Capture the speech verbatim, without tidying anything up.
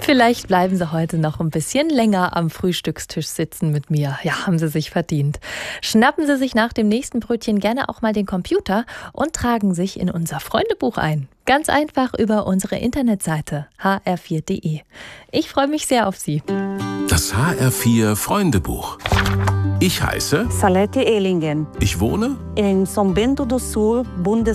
Vielleicht bleiben Sie heute noch ein bisschen länger am Frühstückstisch sitzen mit mir. Ja, haben Sie sich verdient. Schnappen Sie sich nach dem nächsten Brötchen gerne auch mal den Computer und tragen sich in unser Freundebuch ein. Ganz einfach über unsere Internetseite h r vier punkt d e. Ich freue mich sehr auf Sie. Das H R vier Freundebuch. Ich heiße Salete Ehlingen Ich wohne in São Bento do Sul, Bundes